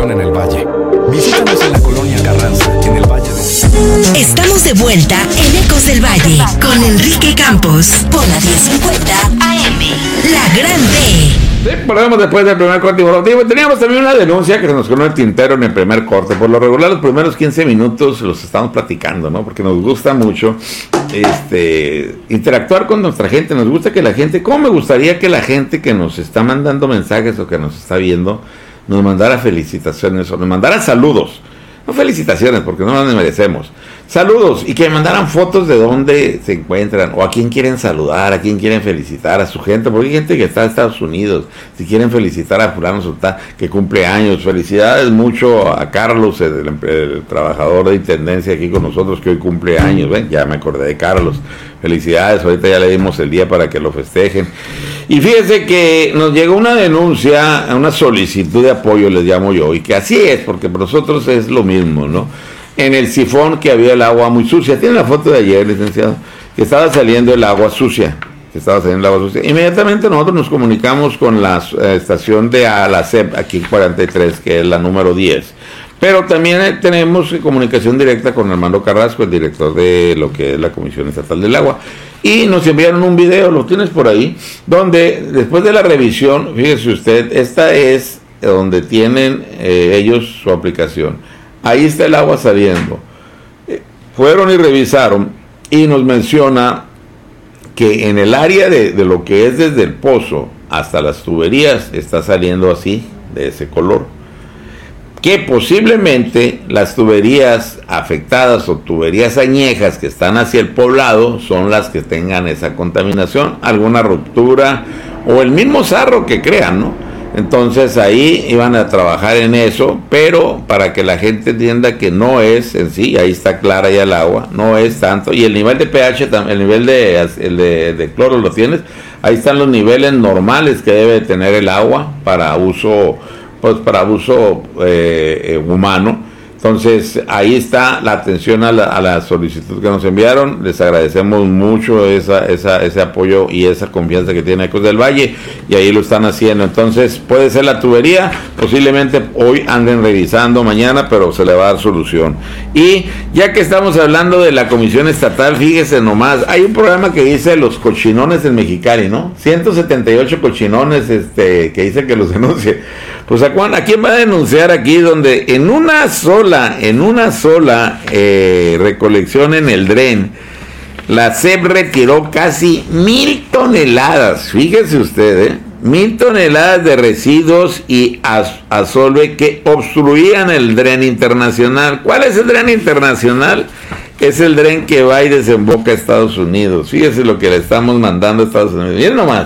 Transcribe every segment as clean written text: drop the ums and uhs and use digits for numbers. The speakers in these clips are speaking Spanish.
inversión en el Valle. Visítanos en la colonia Carranza, en el Valle de... Estamos de vuelta en Ecos del Valle con Enrique Campos por la 1050 AM, La Gran B. Sí, volvemos después del primer corte informativo. Teníamos también una denuncia que se nos quedó en el tintero en el primer corte. Por lo regular, los primeros 15 minutos los estamos platicando, ¿no? Porque nos gusta mucho interactuar con nuestra gente. Nos gusta que la gente, ¿cómo me gustaría que la gente que nos está mandando mensajes o que nos está viendo nos mandara felicitaciones o nos mandara saludos? No felicitaciones, porque no las merecemos. Saludos, y que me mandaran fotos de dónde se encuentran, o a quién quieren saludar, a quién quieren felicitar, a su gente, porque hay gente que está en Estados Unidos. Si quieren felicitar a fulano sultán, que cumple años, felicidades mucho a Carlos, el trabajador de intendencia aquí con nosotros, que hoy cumple años. Ven, ya me acordé de Carlos. Felicidades, ahorita ya le dimos el día para que lo festejen. Y fíjese que nos llegó una denuncia, una solicitud de apoyo, les llamo yo, y que así es, porque para nosotros es lo mismo, ¿no? En el sifón que había el agua muy sucia. Tiene la foto de ayer, licenciado, que estaba saliendo el agua sucia. Inmediatamente nosotros nos comunicamos con la estación de la CEP, aquí 43, que es la número 10. Pero también tenemos comunicación directa con Armando Carrasco, el director de lo que es la Comisión Estatal del Agua. Y nos enviaron un video, lo tienes por ahí, donde después de la revisión, fíjese usted, esta es donde tienen ellos su aplicación. Ahí está el agua saliendo. Fueron y revisaron y nos menciona que en el área de lo que es desde el pozo hasta las tuberías está saliendo así, de ese color. Que posiblemente las tuberías afectadas o tuberías añejas que están hacia el poblado son las que tengan esa contaminación, alguna ruptura o el mismo sarro que crean, ¿no? Entonces ahí iban a trabajar en eso, pero para que la gente entienda que no es en sí, ahí está clara ya el agua, no es tanto, y el nivel de pH, el nivel de cloro lo tienes, ahí están los niveles normales que debe tener el agua para uso humano. Entonces ahí está la atención a la solicitud que nos enviaron. Les agradecemos mucho ese apoyo y esa confianza que tiene Ecos del Valle, y ahí lo están haciendo. Entonces puede ser la tubería, posiblemente hoy anden revisando, mañana, pero se le va a dar solución. Y ya que estamos hablando de la Comisión Estatal, fíjese nomás, hay un programa que dice los cochinones en Mexicali, ¿no? 178 cochinones que dice que los denuncie. Pues ¿a quién va a denunciar aquí donde en una sola recolección en el dren, la CEP retiró casi 1,000 toneladas, fíjese usted, 1,000 toneladas de residuos y asolve que obstruían el dren internacional? ¿Cuál es el dren internacional? Es el dren que va y desemboca a Estados Unidos. Fíjese lo que le estamos mandando a Estados Unidos. Miren nomás.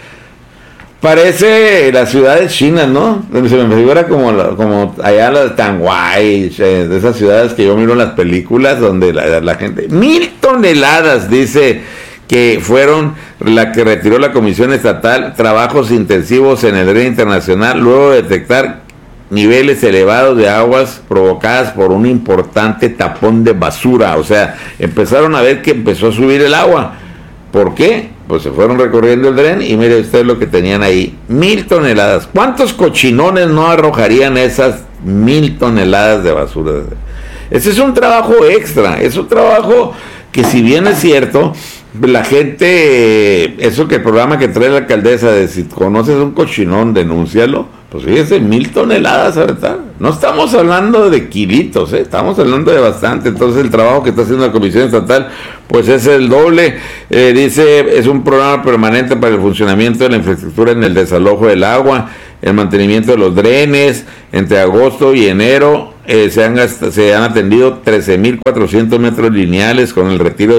Parece las ciudades chinas, ¿no? Se me figura como allá la de Shanghái, de esas ciudades que yo miro en las películas, donde la gente... 1,000 toneladas, dice, que fueron la que retiró la Comisión Estatal, trabajos intensivos en el dren internacional, luego de detectar niveles elevados de aguas provocadas por un importante tapón de basura. O sea, empezaron a ver que empezó a subir el agua. ¿Por qué? Pues se fueron recorriendo el dren y mire usted lo que tenían ahí, 1,000 toneladas. ¿Cuántos cochinones no arrojarían esas 1,000 toneladas de basura? Ese es un trabajo extra, es un trabajo que, si bien es cierto, la gente, eso que el programa que trae la alcaldesa de si conoces un cochinón, denúncialo, pues fíjese, 1,000 toneladas, ¿verdad? No estamos hablando de kilitos, estamos hablando de bastante. Entonces el trabajo que está haciendo la Comisión Estatal, pues es el doble. Dice, es un programa permanente para el funcionamiento de la infraestructura en el desalojo del agua, el mantenimiento de los drenes. Entre agosto y enero se han atendido 13,400 metros lineales con el retiro de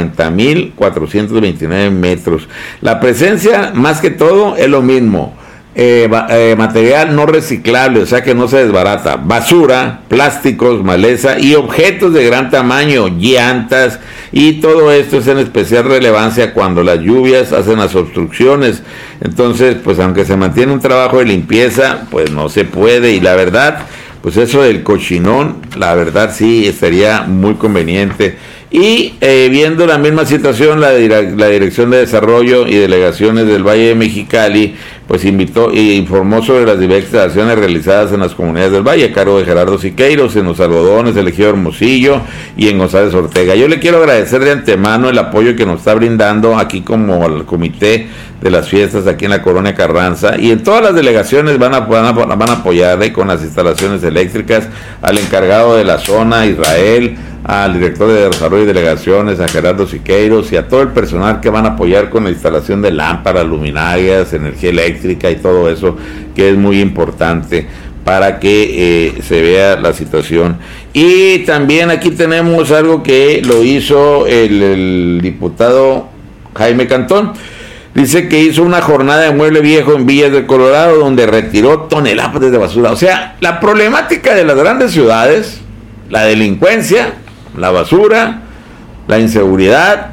50,429 metros. La presencia, más que todo, es lo mismo. Material no reciclable, o sea que no se desbarata, basura, plásticos, maleza y objetos de gran tamaño, llantas, y todo esto es en especial relevancia cuando las lluvias hacen las obstrucciones. Entonces, pues aunque se mantiene un trabajo de limpieza, pues no se puede, y la verdad, pues eso del cochinón, la verdad sí estaría muy conveniente. Y viendo la misma situación, la Dirección de Desarrollo y Delegaciones del Valle de Mexicali, pues pues invitó e informó sobre las diversas acciones realizadas en las comunidades del Valle, a cargo de Gerardo Siqueiros, en Los Algodones, el Ejido Hermosillo y en González Ortega. Yo le quiero agradecer de antemano el apoyo que nos está brindando aquí como al comité de las fiestas aquí en la Colonia Carranza, y en todas las delegaciones van a apoyar con las instalaciones eléctricas, al encargado de la zona, Israel, al director de desarrollo y delegaciones, a Gerardo Siqueiros, y a todo el personal que van a apoyar con la instalación de lámparas, luminarias, energía eléctrica y todo eso, que es muy importante para que se vea la situación. Y también aquí tenemos algo que lo hizo el diputado Jaime Cantón. Dice que hizo una jornada de mueble viejo en Villas del Colorado, donde retiró toneladas de basura. O sea, la problemática de las grandes ciudades, la delincuencia, la basura, la inseguridad,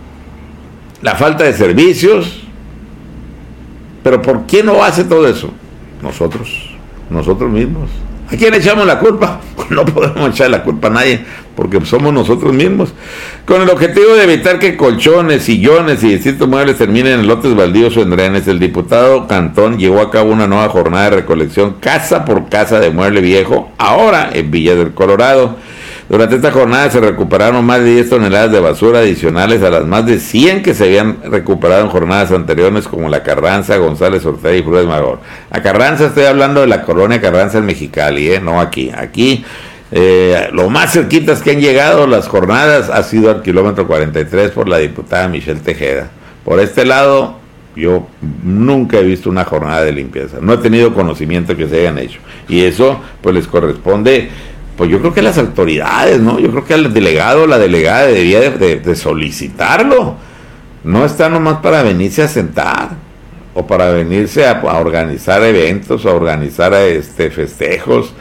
la falta de servicios. Pero ¿por qué no hace todo eso? Nosotros mismos. ¿A quién echamos la culpa? No podemos echar la culpa a nadie, porque somos nosotros mismos. Con el objetivo de evitar que colchones, sillones y distintos muebles terminen en lotes baldíos o en drenes, el diputado Cantón llevó a cabo una nueva jornada de recolección casa por casa de mueble viejo, ahora en Villas del Colorado. Durante esta jornada se recuperaron más de 10 toneladas de basura adicionales a las más de 100 que se habían recuperado en jornadas anteriores, como la Carranza, González Ortega y Flores Magón. La Carranza, estoy hablando de la colonia Carranza en Mexicali, no aquí. Aquí, lo más cerquitas que han llegado las jornadas ha sido al kilómetro 43 por la diputada Michelle Tejeda. Por este lado, yo nunca he visto una jornada de limpieza. No he tenido conocimiento que se hayan hecho. Y eso, pues les corresponde... Pues yo creo que las autoridades, ¿no? Yo creo que el delegado o la delegada debería de solicitarlo. No está nomás para venirse a sentar o para venirse a organizar eventos, a organizar festejos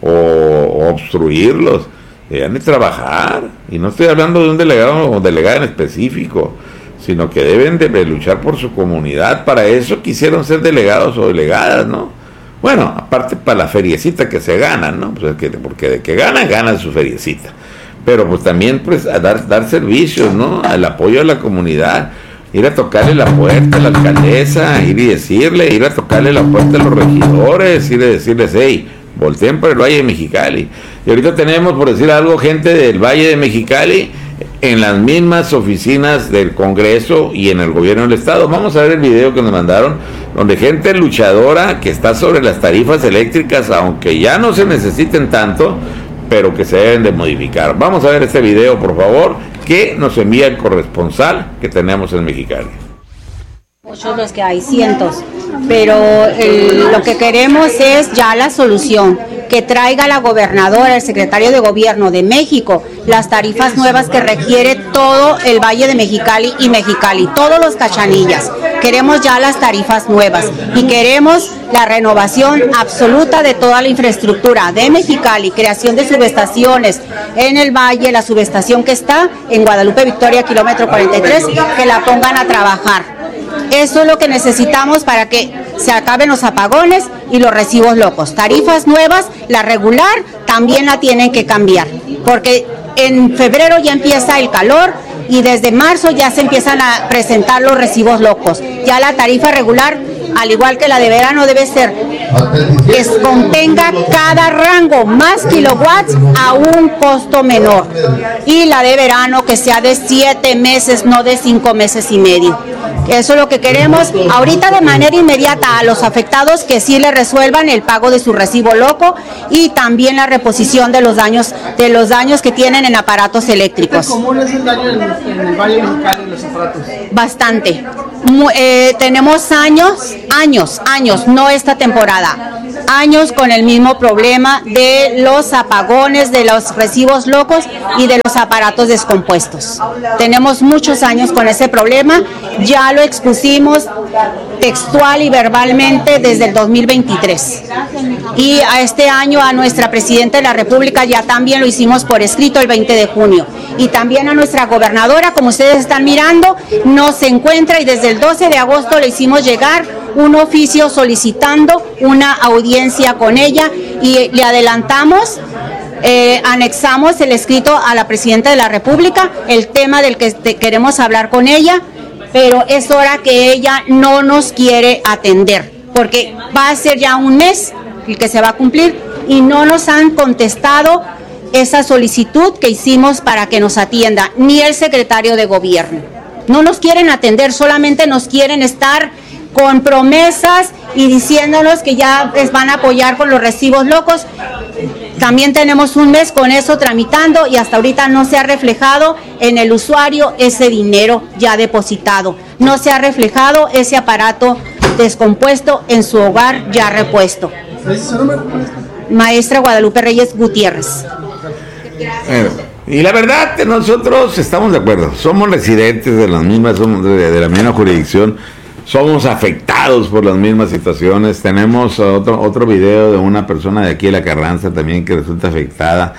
o obstruirlos. Deberían de trabajar. Y no estoy hablando de un delegado o delegada en específico, sino que deben de luchar por su comunidad. Para eso quisieron ser delegados o delegadas, ¿no? Bueno, aparte para la feriecita que se ganan, ¿no? Pues porque de que ganan su feriecita. Pero pues también pues a dar servicios, ¿no? Al apoyo a la comunidad. Ir a tocarle la puerta a la alcaldesa, ir a tocarle la puerta a los regidores, ir a decirles, hey, volteen por el Valle de Mexicali. Y ahorita tenemos, por decir algo, gente del Valle de Mexicali en las mismas oficinas del Congreso y en el gobierno del Estado. Vamos a ver el video que nos mandaron, donde gente luchadora que está sobre las tarifas eléctricas, aunque ya no se necesiten tanto, pero que se deben de modificar. Vamos a ver este video, por favor, que nos envía el corresponsal que tenemos en Mexicali. Muchos los que hay, cientos, pero lo que queremos es ya la solución, que traiga la gobernadora, el secretario de gobierno de México, las tarifas nuevas que requiere todo el Valle de Mexicali y Mexicali, todos los Cachanillas. Queremos ya las tarifas nuevas y queremos la renovación absoluta de toda la infraestructura de Mexicali, creación de subestaciones en el Valle, la subestación que está en Guadalupe Victoria, kilómetro 43, que la pongan a trabajar. Eso es lo que necesitamos para que se acaben los apagones y los recibos locos. Tarifas nuevas, la regular también la tienen que cambiar, porque en febrero ya empieza el calor y desde marzo ya se empiezan a presentar los recibos locos. Ya la tarifa regular, al igual que la de verano, debe ser que contenga cada rango más kilowatts a un costo menor, y la de verano que sea de 7 meses, no de 5 meses y medio. Eso es lo que queremos ahorita de manera inmediata a los afectados, que sí le resuelvan el pago de su recibo loco y también la reposición de los daños que tienen en aparatos eléctricos. ¿Cómo es el daño en el Valle Mexicali en los aparatos? Bastante. Tenemos años, no esta temporada, años con el mismo problema de los apagones, de los recibos locos y de los aparatos descompuestos. Tenemos muchos años con ese problema, ya lo expusimos textual y verbalmente desde el 2023. Y a este año a nuestra Presidenta de la República ya también lo hicimos por escrito el 20 de junio. Y también a nuestra gobernadora, como ustedes están mirando, no se encuentra, y desde el 12 de agosto le hicimos llegar un oficio solicitando una audiencia con ella y le adelantamos, anexamos el escrito a la Presidenta de la República, el tema del que queremos hablar con ella, pero es hora que ella no nos quiere atender, porque va a ser ya un mes el que se va a cumplir y no nos han contestado esa solicitud que hicimos para que nos atienda, ni el secretario de gobierno. No nos quieren atender, solamente nos quieren estar con promesas y diciéndonos que ya les van a apoyar con los recibos locos. También tenemos un mes con eso tramitando y hasta ahorita no se ha reflejado en el usuario ese dinero ya depositado. No se ha reflejado ese aparato descompuesto en su hogar ya repuesto. Maestra Guadalupe Reyes Gutiérrez. Y la verdad que nosotros estamos de acuerdo, somos residentes de las mismas, somos de la misma jurisdicción, somos afectados por las mismas situaciones. Tenemos otro video de una persona de aquí de La Carranza también que resulta afectada.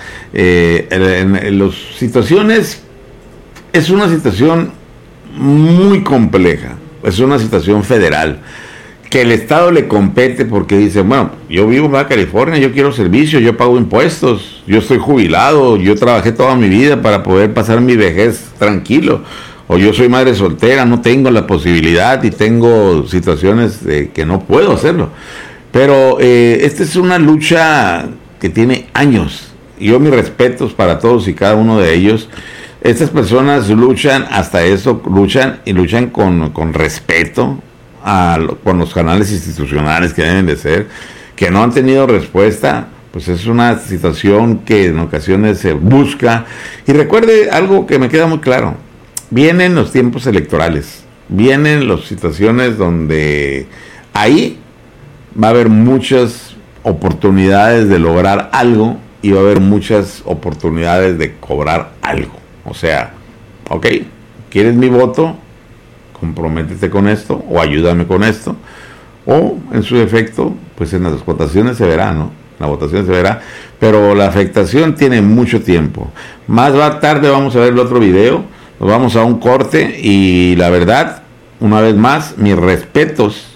En las situaciones, es una situación muy compleja, es una situación federal, que el Estado le compete porque dice, bueno, yo vivo en Baja California, yo quiero servicios, yo pago impuestos, yo estoy jubilado, yo trabajé toda mi vida para poder pasar mi vejez tranquilo, o yo soy madre soltera, no tengo la posibilidad y tengo situaciones que no puedo hacerlo. Pero esta es una lucha que tiene años, y yo mis respetos para todos y cada uno de ellos. Estas personas luchan hasta eso, luchan con respeto, con los canales institucionales que deben de ser, que no han tenido respuesta. Pues es una situación que en ocasiones se busca. Y recuerde algo que me queda muy claro: vienen los tiempos electorales, vienen las situaciones donde ahí va a haber muchas oportunidades de lograr algo y va a haber muchas oportunidades de cobrar algo. O sea, ok, ¿quieres mi voto? Comprométete con esto o ayúdame con esto, o en su defecto, pues en las votaciones se verá, ¿no? La votación se verá, pero la afectación tiene mucho tiempo. Más tarde vamos a ver el otro video, nos vamos a un corte y la verdad, una vez más, mis respetos.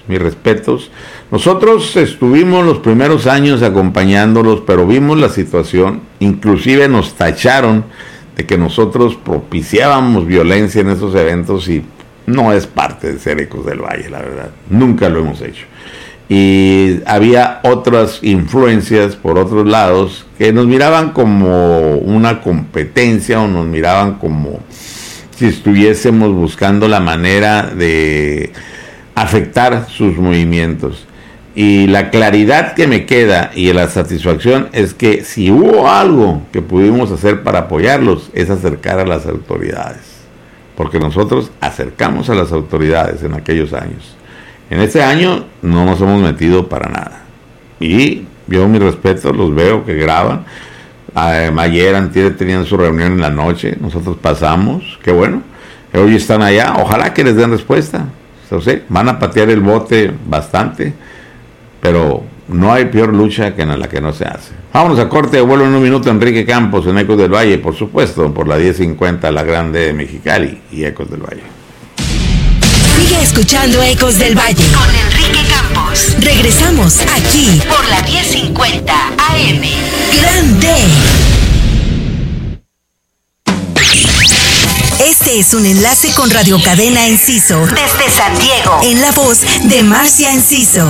Nosotros estuvimos los primeros años acompañándolos, pero vimos la situación, inclusive nos tacharon de que nosotros propiciábamos violencia en esos eventos y no es parte de ser Ecos del Valle, la verdad. Nunca lo hemos hecho. Y había otras influencias por otros lados que nos miraban como una competencia o nos miraban como si estuviésemos buscando la manera de afectar sus movimientos. Y la claridad que me queda y la satisfacción es que si hubo algo que pudimos hacer para apoyarlos es acercar a las autoridades. Porque nosotros acercamos a las autoridades en aquellos años. En este año no nos hemos metido para nada. Y yo, mi respeto, los veo que graban. Ayer, antier tenían su reunión en la noche. Nosotros pasamos, qué bueno. Hoy están allá. Ojalá que les den respuesta. O sea, van a patear el bote bastante. Pero no hay peor lucha que en la que no se hace. Vámonos a corte, vuelvo en un minuto. Enrique Campos en Ecos del Valle, por supuesto, por la 1050, la Grande de Mexicali y Ecos del Valle. Sigue escuchando Ecos del Valle con Enrique Campos. Regresamos aquí por la 1050 AM. Grande. Este es un enlace con Radio Cadena Enciso desde San Diego, en la voz de Marcia Enciso.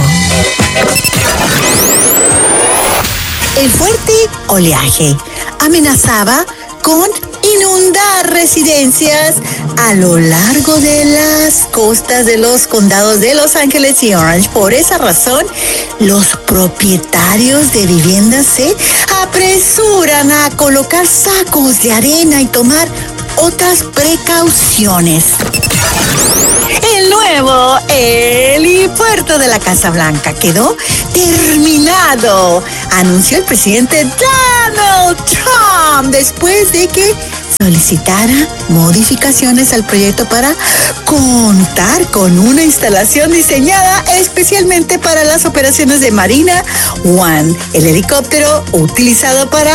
El fuerte oleaje amenazaba con inundar residencias a lo largo de las costas de los condados de Los Ángeles y Orange. Por esa razón, los propietarios de viviendas se apresuran a colocar sacos de arena y tomar otras precauciones. El nuevo helipuerto de la Casa Blanca quedó terminado, anunció el presidente Donald Trump después de que solicitara modificaciones al proyecto para contar con una instalación diseñada especialmente para las operaciones de Marina One, el helicóptero utilizado para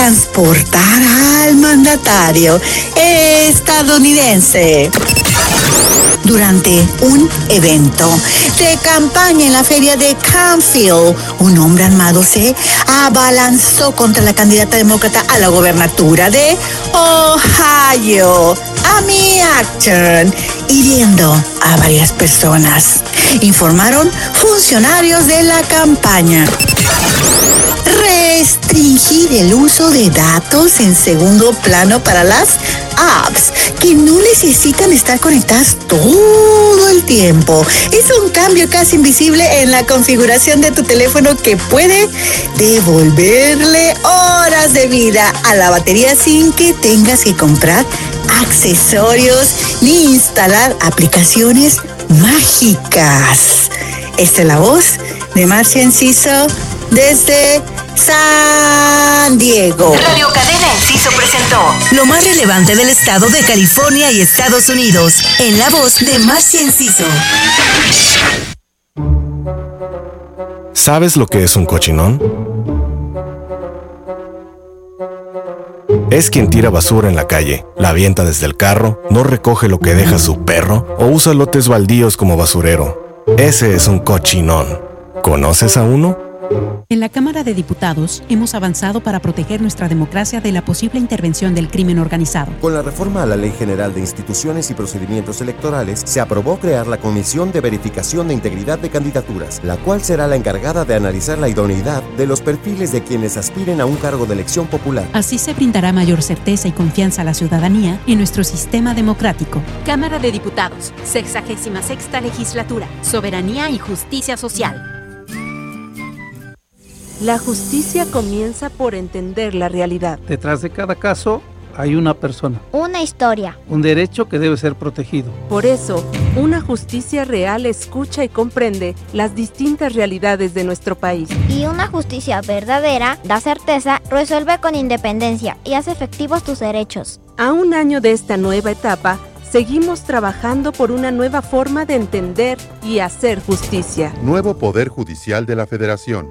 transportar al mandatario estadounidense. Durante un evento de campaña en la feria de Canfield, un hombre armado se abalanzó contra la candidata demócrata a la gobernatura de Ohio, Amy Acton, hiriendo a varias personas, informaron funcionarios de la campaña. Restringir el uso de datos en segundo plano para las apps que no necesitan estar conectadas todo el tiempo. Es un cambio casi invisible en la configuración de tu teléfono que puede devolverle horas de vida a la batería sin que tengas que comprar accesorios ni instalar aplicaciones mágicas. Esta es la voz de Marcia Enciso desde San Diego. Radio Cadena Enciso presentó lo más relevante del estado de California y Estados Unidos, en la voz de Marcia Enciso. ¿Sabes lo que es un cochinón? Es quien tira basura en la calle, la avienta desde el carro, no recoge lo que deja su perro o usa lotes baldíos como basurero. Ese es un cochinón. ¿Conoces a uno? En la Cámara de Diputados hemos avanzado para proteger nuestra democracia de la posible intervención del crimen organizado. Con la reforma a la Ley General de Instituciones y Procedimientos Electorales, se aprobó crear la Comisión de Verificación de Integridad de Candidaturas, la cual será la encargada de analizar la idoneidad de los perfiles de quienes aspiren a un cargo de elección popular. Así se brindará mayor certeza y confianza a la ciudadanía en nuestro sistema democrático. Cámara de Diputados, 66ª Legislatura, Soberanía y Justicia Social. La justicia comienza por entender la realidad. Detrás de cada caso hay una persona. Una historia. Un derecho que debe ser protegido. Por eso, una justicia real escucha y comprende las distintas realidades de nuestro país. Y una justicia verdadera da certeza, resuelve con independencia y hace efectivos tus derechos. A un año de esta nueva etapa, seguimos trabajando por una nueva forma de entender y hacer justicia. Nuevo Poder Judicial de la Federación.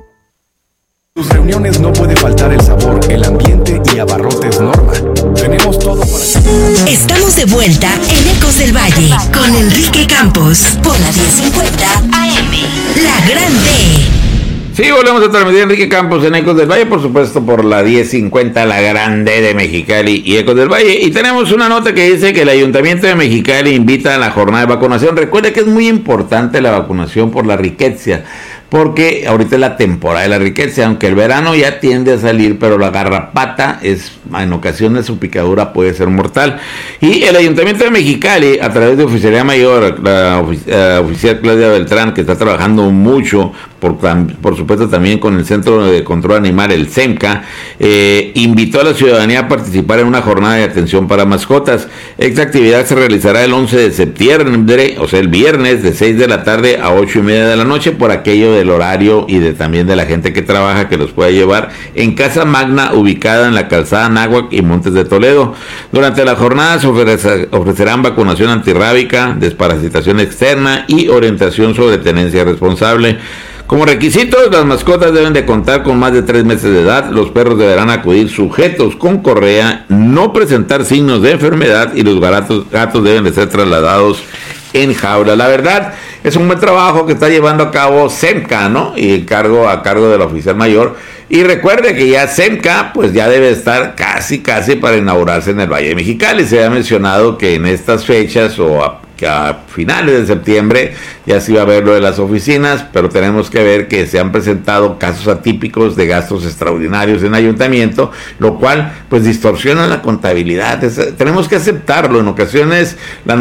Tus reuniones no puede faltar el sabor, el ambiente y abarrotes Norma. Tenemos todo para... Estamos de vuelta en Ecos del Valle con Enrique Campos por la 1050 AM, La Grande. Sí, volvemos a transmitir Enrique Campos en Ecos del Valle, por supuesto por la 1050 La Grande de Mexicali y Ecos del Valle. Y tenemos una nota que dice que el Ayuntamiento de Mexicali invita a la jornada de vacunación. Recuerde que es muy importante la vacunación por la riqueza, porque ahorita es la temporada de la riqueza, aunque el verano ya tiende a salir, pero la garrapata en ocasiones su picadura puede ser mortal. Y el Ayuntamiento de Mexicali, a través de Oficialía Mayor, la oficial Claudia Beltrán, que está trabajando mucho, por supuesto también con el Centro de Control Animal, el CEMCA, invitó a la ciudadanía a participar en una jornada de atención para mascotas. Esta actividad se realizará el 11 de septiembre, o sea el viernes, de 6 de la tarde a 8:30 de la noche, por aquello del horario y también de la gente que trabaja, que los pueda llevar en Casa Magna, ubicada en la calzada Náhuac y Montes de Toledo. Durante la jornada se ofrecerán vacunación antirrábica, desparasitación externa y orientación sobre tenencia responsable. Como requisitos, las mascotas deben de contar con más de 3 meses de edad, los perros deberán acudir sujetos con correa, no presentar signos de enfermedad y los gatos deben de ser trasladados en jaula. La verdad, es un buen trabajo que está llevando a cabo CEMCA, ¿no? Y a cargo de la oficial mayor. Y recuerde que ya CEMCA, pues ya debe estar casi para inaugurarse en el Valle de Mexicali. Se ha mencionado que en estas fechas que a finales de septiembre ya se iba a ver lo de las oficinas, pero tenemos que ver que se han presentado casos atípicos de gastos extraordinarios en ayuntamiento, lo cual pues distorsiona la contabilidad. Tenemos que aceptarlo. En ocasiones la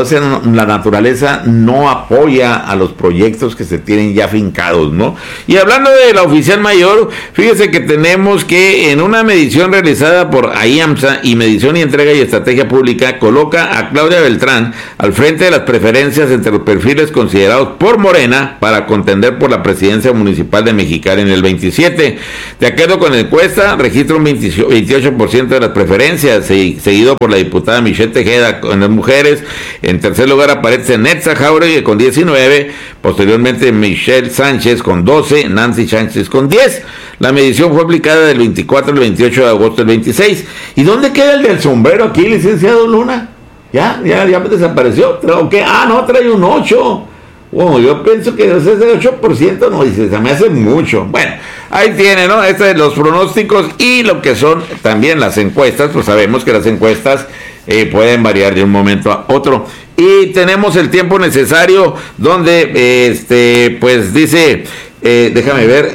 naturaleza no apoya a los proyectos que se tienen ya fincados, ¿no? Y hablando de la oficial mayor, fíjese que tenemos que en una medición realizada por AIAMSA y Medición y Entrega y Estrategia Pública, coloca a Claudia Beltrán al frente de las preferencias entre los perfiles considerados por Morena para contender por la presidencia municipal de Mexicali en el 27. De acuerdo con la encuesta, registra un 28% de las preferencias, seguido por la diputada Michelle Tejeda con las mujeres. En tercer lugar aparece Netza Jauregui con 19, posteriormente Michelle Sánchez con 12, Nancy Sánchez con 10. La medición fue aplicada del 24 al 28 de agosto del 26. ¿Y dónde queda el del sombrero aquí, licenciado Luna? Ya desapareció. ¿Qué? No, trae un 8%. Bueno, yo pienso que ese 8%, no, dice, se me hace mucho. Bueno, ahí tiene, ¿no? Los pronósticos y lo que son también las encuestas. Pues sabemos que las encuestas pueden variar de un momento a otro. Y tenemos el tiempo necesario donde, pues dice, déjame ver,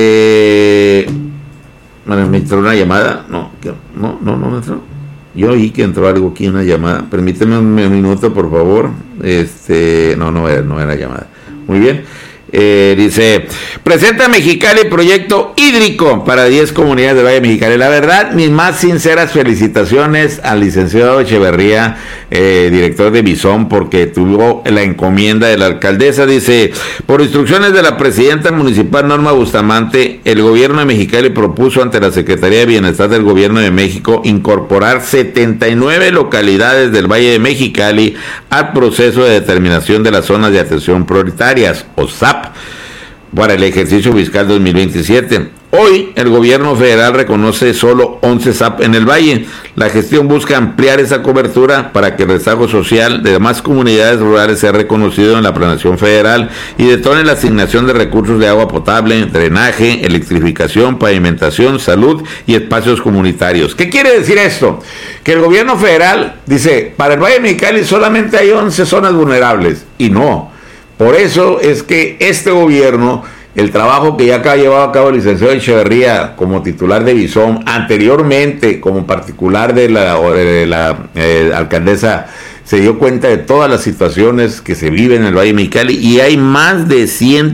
¿me entró una llamada? No me entró. Yo oí que entró algo aquí, una llamada. Permíteme un minuto, por favor. No era llamada. Muy bien. Dice, presenta Mexicali proyecto hídrico para 10 comunidades del Valle de Mexicali. La verdad, mis más sinceras felicitaciones al licenciado Echeverría, director de Bison, porque tuvo la encomienda de la alcaldesa. Dice, por instrucciones de la presidenta municipal Norma Bustamante, el gobierno de Mexicali propuso ante la Secretaría de Bienestar del Gobierno de México incorporar 79 localidades del Valle de Mexicali al proceso de determinación de las zonas de atención prioritarias, o SAP, para el ejercicio fiscal 2027. Hoy el gobierno federal reconoce solo 11 SAP en el Valle. La gestión busca ampliar esa cobertura para que el rezago social de demás comunidades rurales sea reconocido en la planeación federal y detone la asignación de recursos de agua potable, drenaje, electrificación, pavimentación, salud y espacios comunitarios. ¿Qué quiere decir esto? Que el gobierno federal dice, para el Valle de Mexicali solamente hay 11 zonas vulnerables, y no. Por eso es que este gobierno, el trabajo que ya ha llevado a cabo el licenciado Echeverría como titular de Bison, anteriormente como particular de la alcaldesa, se dio cuenta de todas las situaciones que se viven en el Valle de Mexicali, y hay más de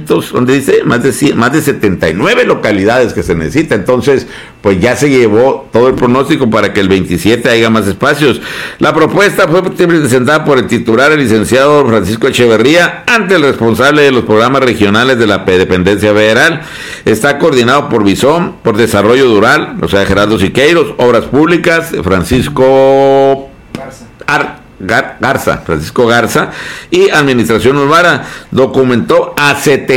79 localidades que se necesitan. Entonces, pues ya se llevó todo el pronóstico para que el 27 haya más espacios. La propuesta fue presentada por el titular, el licenciado Francisco Echeverría, ante el responsable de los programas regionales de la dependencia federal. Está coordinado por Bison, por Desarrollo Rural, o sea, Gerardo Siqueiros, Obras Públicas, Francisco Garza, y Administración Urbana. Documentó a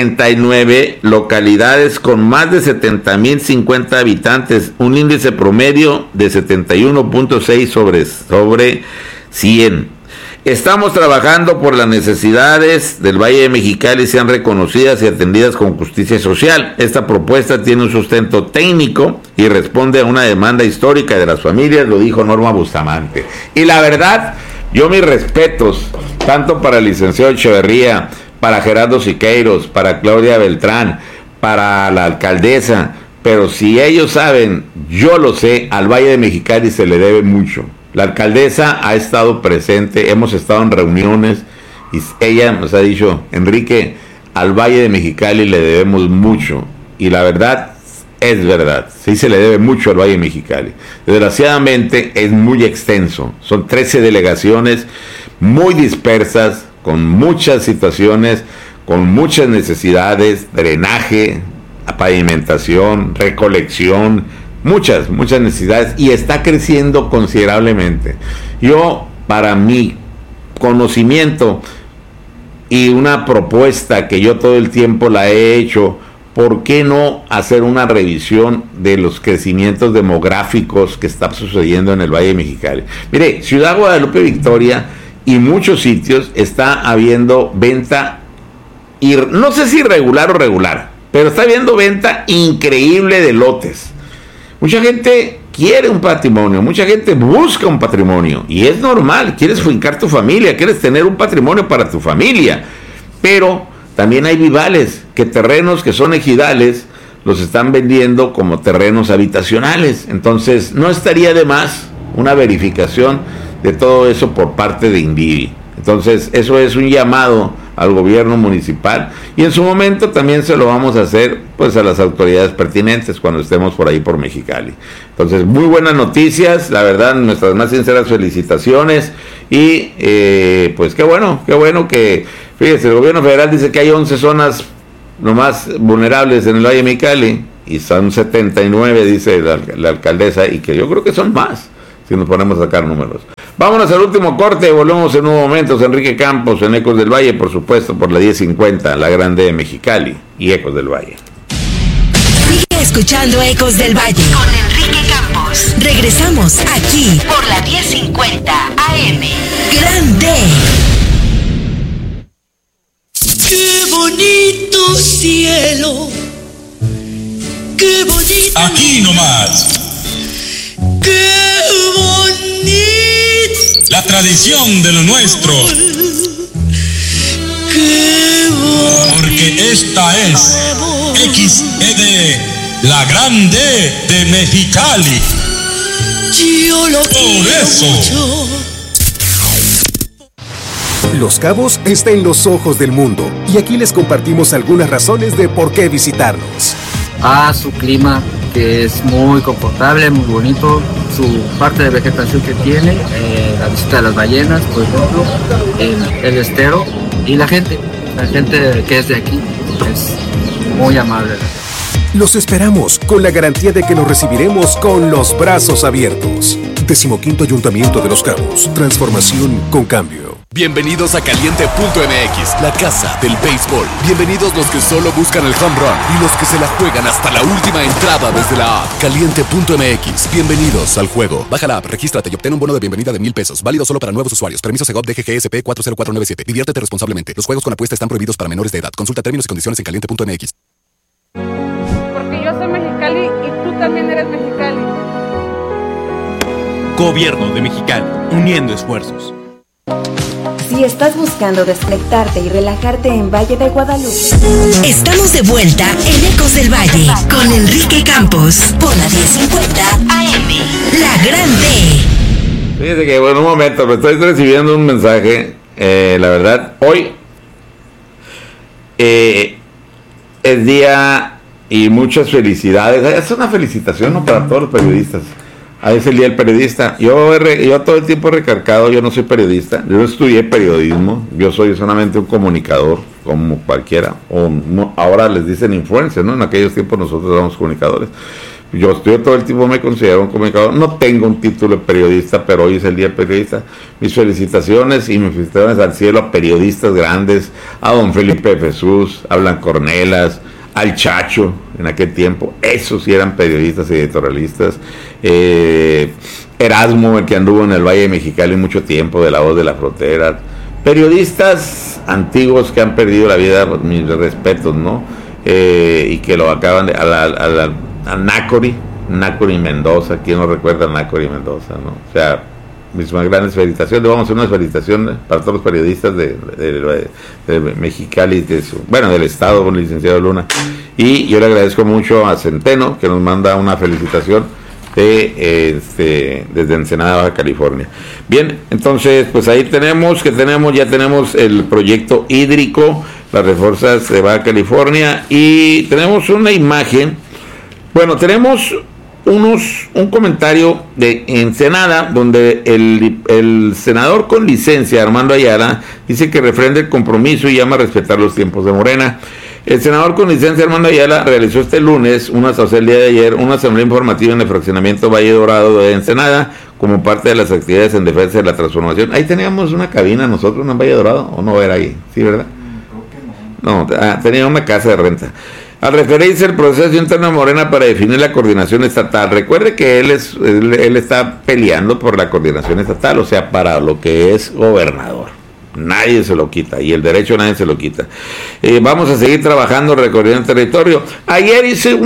79 localidades con más de 70,050 habitantes, un índice promedio de 71.6 sobre 100. Estamos trabajando por las necesidades del Valle de Mexicali sean reconocidas y atendidas con justicia social. Esta propuesta tiene un sustento técnico y responde a una demanda histórica de las familias, lo dijo Norma Bustamante. Y la verdad, yo mis respetos, tanto para el licenciado Echeverría, para Gerardo Siqueiros, para Claudia Beltrán, para la alcaldesa, pero si ellos saben, yo lo sé, al Valle de Mexicali se le debe mucho. La alcaldesa ha estado presente, hemos estado en reuniones, y ella nos ha dicho, Enrique, al Valle de Mexicali le debemos mucho, y la verdad, es verdad, sí se le debe mucho al Valle de Mexicali. Desgraciadamente es muy extenso, son 13 delegaciones muy dispersas, con muchas situaciones, con muchas necesidades, drenaje, pavimentación, recolección, muchas necesidades, y está creciendo considerablemente. Yo, para mi conocimiento y una propuesta que yo todo el tiempo la he hecho, ¿por qué no hacer una revisión de los crecimientos demográficos que está sucediendo en el Valle de Mexicali? Mire, Ciudad Guadalupe Victoria y muchos sitios está habiendo venta, no sé si irregular o regular, pero está habiendo venta increíble de lotes. Mucha gente quiere un patrimonio, mucha gente busca un patrimonio, y es normal, quieres fincar tu familia, quieres tener un patrimonio para tu familia, pero también hay vivales, que terrenos que son ejidales los están vendiendo como terrenos habitacionales. Entonces no estaría de más una verificación de todo eso por parte de INVIVI. Entonces eso es un llamado al gobierno municipal, y en su momento también se lo vamos a hacer pues a las autoridades pertinentes cuando estemos por ahí por Mexicali. Entonces, muy buenas noticias, la verdad, nuestras más sinceras felicitaciones, y pues qué bueno que, fíjese, el gobierno federal dice que hay 11 zonas nomás vulnerables en el Valle de Mexicali, y son 79, dice la alcaldesa, y que yo creo que son más, si nos ponemos a sacar números. Vámonos al último corte, volvemos en un momento. Enrique Campos en Ecos del Valle, por supuesto, por la 1050, la grande de Mexicali y Ecos del Valle. Sigue escuchando Ecos del Valle con Enrique Campos. Regresamos aquí por la 1050 AM. Grande. ¡Qué bonito cielo! ¡Qué bonito! Aquí nomás. ¡Qué bonito! La tradición de lo nuestro. ¡Qué bonito! Porque esta es XED, la grande de Mexicali. Yo lo Por eso. Mucho. Los Cabos está en los ojos del mundo y aquí les compartimos algunas razones de por qué visitarnos. Su clima, que es muy confortable, muy bonito, su parte de vegetación que tiene, la visita de las ballenas, por ejemplo, el estero y la gente que es de aquí es muy amable. Los esperamos con la garantía de que nos recibiremos con los brazos abiertos. 15º Ayuntamiento de Los Cabos. Transformación con cambio. Bienvenidos a Caliente.mx, la casa del béisbol. Bienvenidos los que solo buscan el home run y los que se la juegan hasta la última entrada desde la app. Caliente.mx, bienvenidos al juego. Baja la app, regístrate y obtén un bono de bienvenida de $1,000. Válido solo para nuevos usuarios. Permiso Segov DGGSP 40497. Diviértete responsablemente. Los juegos con apuesta están prohibidos para menores de edad. Consulta términos y condiciones en Caliente.mx. Porque yo soy Mexicali y tú también eres Mexicali. Gobierno de Mexicali, uniendo esfuerzos. Si estás buscando desconectarte y relajarte en Valle de Guadalupe. Estamos de vuelta en Ecos del Valle con Enrique Campos por la 1050 AM. La Grande. Fíjense que, bueno, un momento, me estoy recibiendo un mensaje. La verdad, hoy es día y muchas felicidades. Es una felicitación, ¿no?, para todos los periodistas. A ese día el periodista. Yo todo el tiempo he recalcado, yo no soy periodista, yo no estudié periodismo, yo soy solamente un comunicador, como cualquiera, ahora les dicen influencer, ¿no? En aquellos tiempos nosotros éramos comunicadores. Yo todo el tiempo me considero un comunicador, no tengo un título de periodista, pero hoy es el día del periodista. Mis felicitaciones y mis felicitaciones al cielo a periodistas grandes, a don Felipe Jesús, a Blanco Ornelas, al Chacho, en aquel tiempo, esos sí eran periodistas y editorialistas. Erasmo, el que anduvo en el Valle de Mexicali mucho tiempo, de La Voz de la Frontera. Periodistas antiguos que han perdido la vida, mis respetos, ¿no? Y que lo acaban de... A Nácori Mendoza, ¿quién no recuerda a Nácori Mendoza, no? O sea, mis más grandes felicitaciones. Vamos a hacer una felicitación para todos los periodistas de Mexicali, del estado, con el licenciado Luna. Y yo le agradezco mucho a Centeno, que nos manda una felicitación desde Ensenada, Baja California. Bien, entonces, pues ahí ya tenemos el proyecto hídrico, las reforzas de Baja California, y tenemos una imagen. Bueno, tenemos un comentario de Ensenada, donde el senador con licencia, Armando Ayala, dice que refrenda el compromiso y llama a respetar los tiempos de Morena. El senador con licencia, Armando Ayala, realizó el día de ayer, una asamblea informativa en el fraccionamiento Valle Dorado de Ensenada, como parte de las actividades en defensa de la transformación. Ahí teníamos una cabina nosotros en Valle Dorado, ¿o no era ahí? ¿Sí, verdad? No, tenía una casa de renta. Al referirse al proceso interno de Morena para definir la coordinación estatal, recuerde que él está peleando por la coordinación estatal, o sea, para lo que es gobernador. Nadie se lo quita, y el derecho nadie se lo quita. Vamos a seguir trabajando recorriendo el territorio. Ayer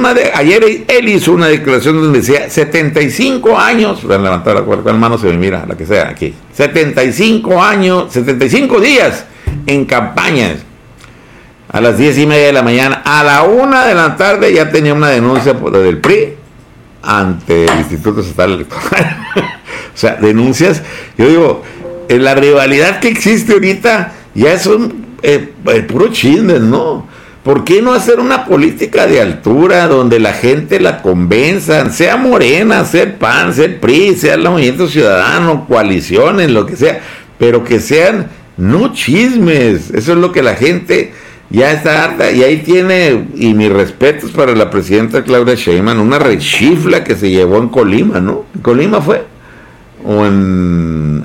él hizo una declaración donde decía 75 años, voy a levantar la mano, se me mira, la que sea, aquí, 75 años, 75 días en campañas. A las 10:30 de la mañana, a la 1 de la tarde ya tenía una denuncia del PRI ante el Instituto Estatal Electoral. O sea, denuncias, yo digo, la rivalidad que existe ahorita ya son puro chismes, ¿no? ¿Por qué no hacer una política de altura donde la gente la convenzan, sea Morena, sea el PAN, sea el PRI, sea el Movimiento Ciudadano, coaliciones, lo que sea, pero que sean no chismes? Eso es lo que la gente ya está harta, y ahí tiene, y mis respetos para la presidenta Claudia Sheinbaum, una rechifla que se llevó en Colima, ¿no? ¿En Colima fue? ¿O en